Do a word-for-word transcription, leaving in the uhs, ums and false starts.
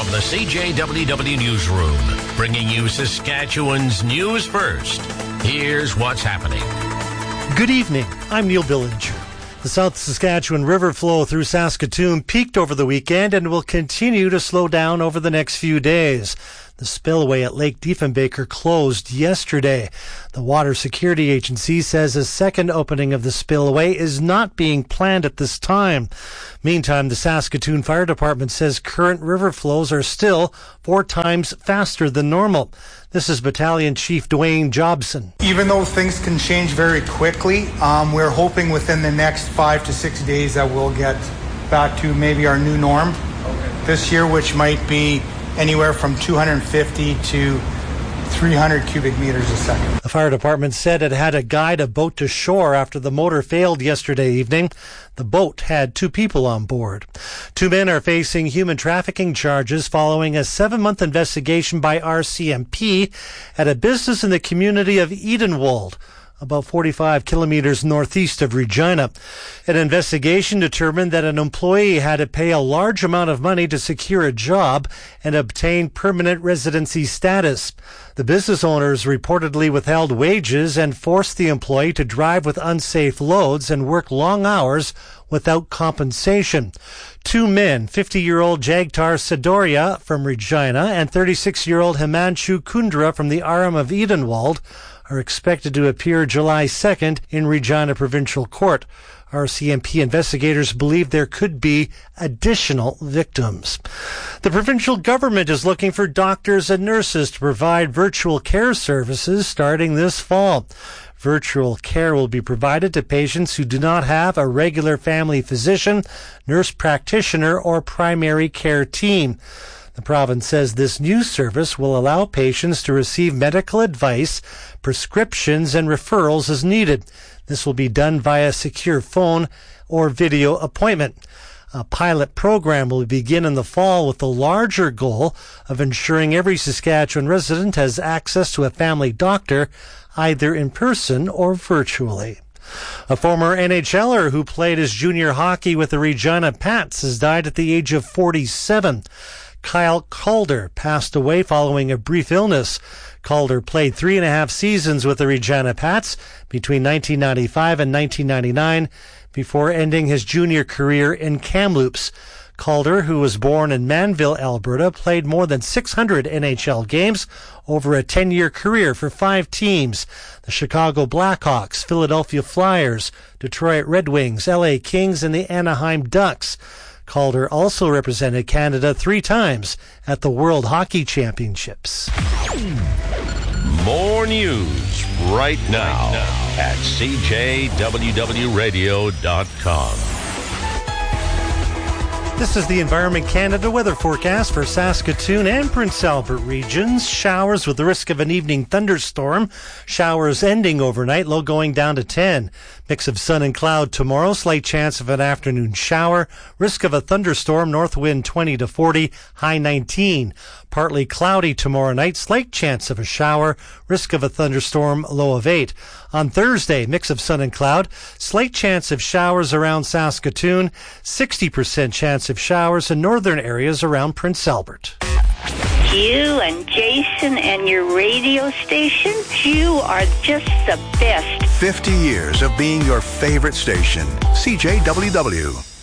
the C J W W Newsroom, bringing you Saskatchewan's news first. Here's what's happening. Good evening. I'm Neil Billinger. The South Saskatchewan river flow through Saskatoon peaked over the weekend and will continue to slow down over the next few days. The spillway at Lake Diefenbaker closed yesterday. The Water Security Agency says a second opening of the spillway is not being planned at this time. Meantime, the Saskatoon Fire Department says current river flows are still four times faster than normal. This is Battalion Chief Dwayne Jobson. Even though things can change very quickly, um, we're hoping within the next five to six days that we'll get back to maybe our new norm this year, which might be anywhere from two hundred fifty to three hundred cubic meters a second. The fire department said it had to guide a boat to shore after the motor failed yesterday evening. The boat had two people on board. Two men are facing human trafficking charges following a seven-month investigation by R C M P at a business in the community of Edenwold, about forty-five kilometers northeast of Regina. An investigation determined that an employee had to pay a large amount of money to secure a job and obtain permanent residency status. The business owners reportedly withheld wages and forced the employee to drive with unsafe loads and work long hours without compensation. Two men, fifty-year-old Jagtar Sadoria from Regina and thirty-six-year-old Himanshu Kundra from the Aram of Edenwald, are expected to appear July second in Regina Provincial Court. R C M P investigators believe there could be additional victims. The provincial government is looking for doctors and nurses to provide virtual care services starting this fall. Virtual care will be provided to patients who do not have a regular family physician, nurse practitioner, or primary care team. The province says this new service will allow patients to receive medical advice, prescriptions, and referrals as needed. This will be done via secure phone or video appointment. A pilot program will begin in the fall with the larger goal of ensuring every Saskatchewan resident has access to a family doctor, either in person or virtually. A former NHLer who played his junior hockey with the Regina Pats has died at the age of forty-seven. Kyle Calder passed away following a brief illness. Calder played three and a half seasons with the Regina Pats between nineteen ninety-five and nineteen ninety-nine before ending his junior career in Kamloops. Calder, who was born in Manville, Alberta, played more than six hundred N H L games over a ten-year career for five teams: the Chicago Blackhawks, Philadelphia Flyers, Detroit Red Wings, L A Kings, and the Anaheim Ducks. Calder also represented Canada three times at the World Hockey Championships. More news right now at C J W W radio dot com. This is the Environment Canada weather forecast for Saskatoon and Prince Albert regions. Showers with the risk of an evening thunderstorm. Showers ending overnight, low going down to ten. Mix of sun and cloud tomorrow. Slight chance of an afternoon shower. Risk of a thunderstorm. North wind twenty to forty. High nineteen. Partly cloudy tomorrow night. Slight chance of a shower. Risk of a thunderstorm. Low of eight. On Thursday, mix of sun and cloud. Slight chance of showers around Saskatoon. sixty percent chance of showers in northern areas around Prince Albert. You and Jason and your radio station, you are just the best. fifty years of being your favorite station. C J W W.